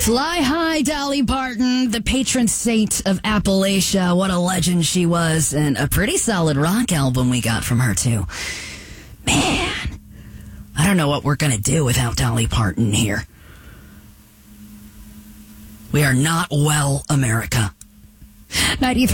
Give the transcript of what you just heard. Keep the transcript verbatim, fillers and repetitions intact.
Fly high, Dolly Parton, the patron saint of Appalachia. What a legend she was, and a pretty solid rock album we got from her, too. Man, I don't know what we're going to do without Dolly Parton here. We are not well, America. ninety-three